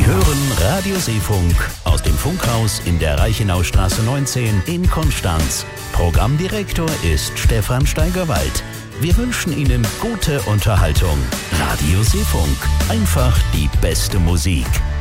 Sie hören Radio Seefunk aus dem Funkhaus in der Reichenaustraße 19 in Konstanz. Programmdirektor ist Stefan Steigerwald. Wir wünschen Ihnen gute Unterhaltung. Radio Seefunk, einfach die beste Musik.